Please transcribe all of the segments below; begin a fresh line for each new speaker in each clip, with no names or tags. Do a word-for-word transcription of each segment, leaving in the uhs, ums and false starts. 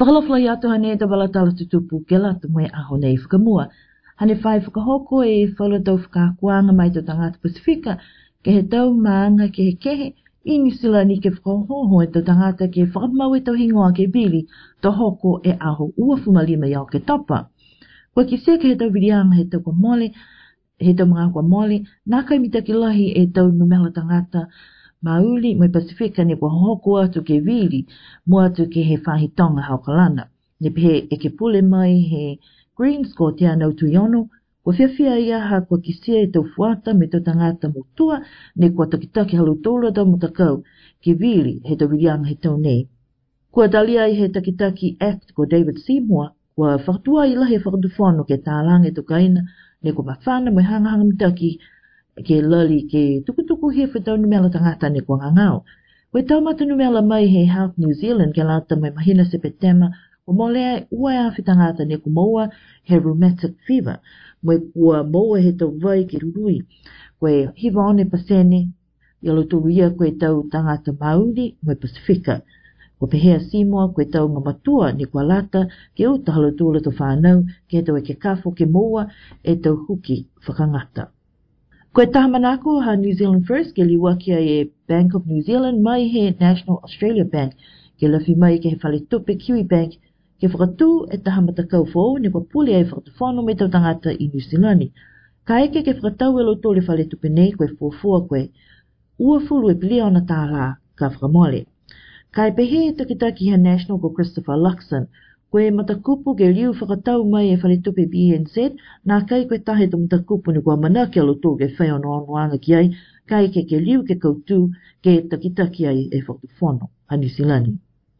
Whakalawhai atu hane ta wala tala tutupu ke latu mai aho nei whakamua. Hane whai whakahoko e whala tau whakakuanga mai tau tangata Pasifika, ke he tau maanga ke he kehe, i New Zealand i ke whakahoho e tau tangata ke whakamau e tau hingoa ke bili, to hoko e aho ua fumalima iau ke topa. Kwa ki se ke he tau virianga he tau kwa mole, he tau mga kwa mole, nā kai mita ki lahi e tau numela tangata Mauli mai Pasifika ne kwa hoko atu ke vili, mua atu ke he whahitonga haukalana. Ne pehe e ke pule mai he Greens ko te anau tuiono, kwa whiawhia ia ha kwa kisia e tau fuata me tau tangata motua, ne kwa takitaki halutola tau mutakau, ke vili he tau virianga he tau nei. Kwa dalia i he takitaki Act ko David Seymour, kwa whakatua i lahi whakatufono ke tālange tukaina, ne kwa mawhana mai hangahanga mitaki, ke lali ke tukutuku he whetau numela tangata ne kwa ngangau. Koe taumata numela mai he Health New Zealand ke lata mai mahina sepetema, ko molea ua e awhi tangata ne kumoa he rheumatic fever, mai kua moa he tau vai ke rurui. Koe hiva one pasene, yalo turu ia koe tau tangata Mauri mai Pasifika. Ko pehea Seymour koe tau ngamatua ne kua lata ke uta halutula to whanau, ke tau e ke kafo ke moa e tau huki whakangata. Koe tahamanako ha New Zealand First ke liwakia e Bank of New Zealand mai he National Australia Bank ke lawhi mai ke he whale tupe Kiwi Bank ke whakatū e tahamata kau fōu ne kua pule e whakatawhono me tau tangata i New Zealand. Ka eke ke whakatau e loto le whale tupe nei koe fōfua koe ua fulu e pilia ona tāla ka whakamole. Ka e pehe e takitaki ha National ko Christopher Luxon koe matakupu ke liu whakatau mai e whale tupe B N Z, nā kai koe tahe to matakupu ni kua mana ke alotu ke whai ono anuanga ki ai, kai ke ke liu ke koutu ke takitaki ai e whakatawhono a New Zealand.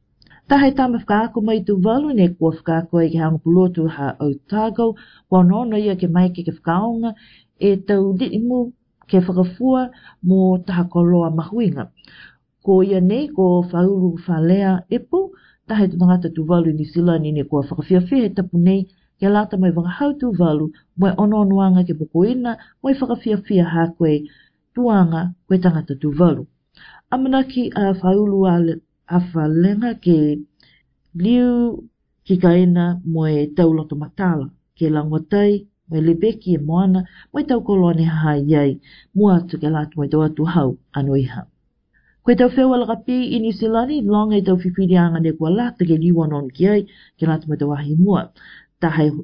Tahe tama whakaako mai tu walu ne kua whakaako ai ke hanga pulotu ha Otago, kua nono ia ke mai ke ke whakaonga e tau diimu ke whakafua mo taha koloa mahuinga. Ko ia nei ko whaulu whalea epo, tahe tu tangata tu walu New Zealand ne kua whakawhiawhia he tapu nei, ke lata mai wakahau tu walu, mai ono onuanga ke pokoina, mai whakawhiawhia ha koe tuanga koe tangata tu walu. Amanaki a whaulu a whalenga ke liu ki kaina moe tauloto matala, ke langwatai, mai lebeki e moana, mai tau kolone ha iai, mua atu ke lata mai tau atu hau anu iha. Koe tau whewa lakapi i New Zealand, longa i tau whiwhirianga ne kua lata ke liwa non ki ai, ke lata mai tau ahi mua. Tahe